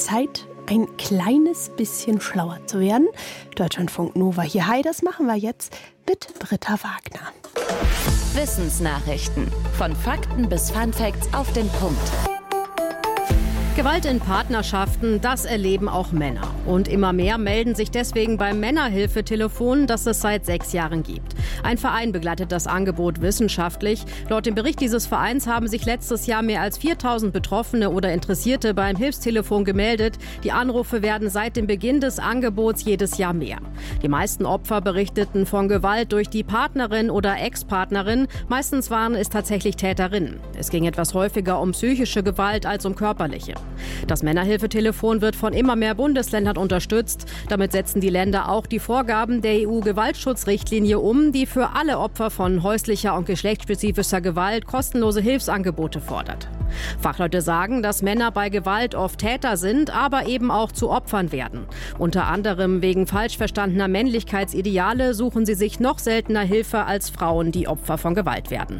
Zeit, ein kleines bisschen schlauer zu werden. Deutschlandfunk Nova hier. Hi, das machen wir jetzt mit Britta Wagner. Wissensnachrichten. Von Fakten bis Funfacts auf den Punkt. Gewalt in Partnerschaften, das erleben auch Männer. Und immer mehr melden sich deswegen beim Männerhilfetelefon, das es seit 6 Jahren gibt. Ein Verein begleitet das Angebot wissenschaftlich. Laut dem Bericht dieses Vereins haben sich letztes Jahr mehr als 4000 Betroffene oder Interessierte beim Hilfstelefon gemeldet. Die Anrufe werden seit dem Beginn des Angebots jedes Jahr mehr. Die meisten Opfer berichteten von Gewalt durch die Partnerin oder Ex-Partnerin. Meistens waren es tatsächlich Täterinnen. Es ging etwas häufiger um psychische Gewalt als um körperliche. Das Männerhilfetelefon wird von immer mehr Bundesländern unterstützt. Damit setzen die Länder auch die Vorgaben der EU-Gewaltschutzrichtlinie um, die für alle Opfer von häuslicher und geschlechtsspezifischer Gewalt kostenlose Hilfsangebote fordert. Fachleute sagen, dass Männer bei Gewalt oft Täter sind, aber eben auch zu Opfern werden. Unter anderem wegen falsch verstandener Männlichkeitsideale suchen sie sich noch seltener Hilfe als Frauen, die Opfer von Gewalt werden.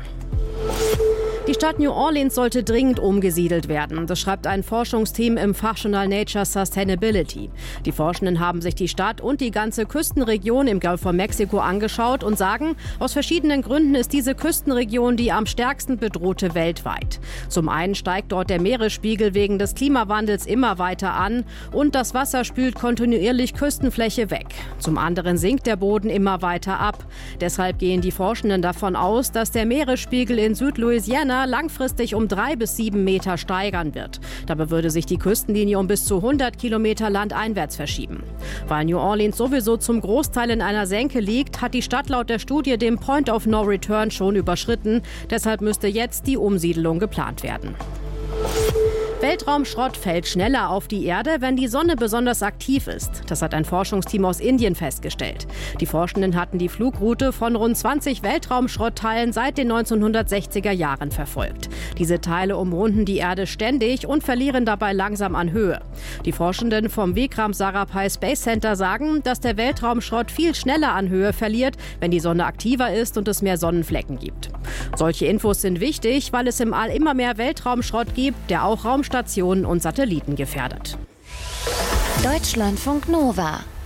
Die Stadt New Orleans sollte dringend umgesiedelt werden. Das schreibt ein Forschungsteam im Fachjournal Nature Sustainability. Die Forschenden haben sich die Stadt und die ganze Küstenregion im Gulf von Mexiko angeschaut und sagen, aus verschiedenen Gründen ist diese Küstenregion die am stärksten bedrohte weltweit. Zum einen steigt dort der Meeresspiegel wegen des Klimawandels immer weiter an und das Wasser spült kontinuierlich Küstenfläche weg. Zum anderen sinkt der Boden immer weiter ab. Deshalb gehen die Forschenden davon aus, dass der Meeresspiegel in Südlouisiana langfristig um 3 bis 7 Meter steigern wird. Dabei würde sich die Küstenlinie um bis zu 100 Kilometer landeinwärts verschieben. Weil New Orleans sowieso zum Großteil in einer Senke liegt, hat die Stadt laut der Studie den Point of No Return schon überschritten. Deshalb müsste jetzt die Umsiedlung geplant werden. Weltraumschrott fällt schneller auf die Erde, wenn die Sonne besonders aktiv ist. Das hat ein Forschungsteam aus Indien festgestellt. Die Forschenden hatten die Flugroute von rund 20 Weltraumschrottteilen seit den 1960er Jahren verfolgt. Diese Teile umrunden die Erde ständig und verlieren dabei langsam an Höhe. Die Forschenden vom Vikram Sarabhai Space Center sagen, dass der Weltraumschrott viel schneller an Höhe verliert, wenn die Sonne aktiver ist und es mehr Sonnenflecken gibt. Solche Infos sind wichtig, weil es im All immer mehr Weltraumschrott gibt, der auch Raumstationen und Satelliten gefährdet. Deutschlandfunk Nova